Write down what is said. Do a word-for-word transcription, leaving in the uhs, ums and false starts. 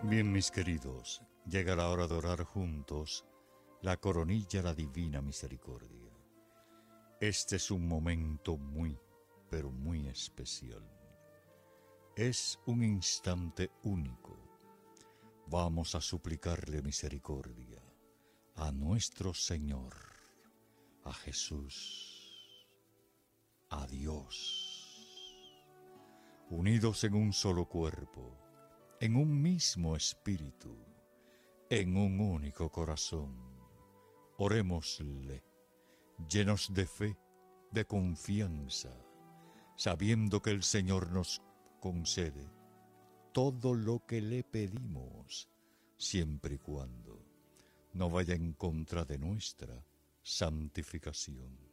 Bien, mis queridos, llega la hora de orar juntos la coronilla a la divina misericordia. Este es un momento muy, pero muy especial. Es un instante único. Vamos a suplicarle misericordia a nuestro Señor, a Jesús, a Dios, unidos en un solo cuerpo, en un mismo espíritu, en un único corazón. Orémosle, llenos de fe, de confianza, sabiendo que el Señor nos concede todo lo que le pedimos, siempre y cuando no vaya en contra de nuestra santificación.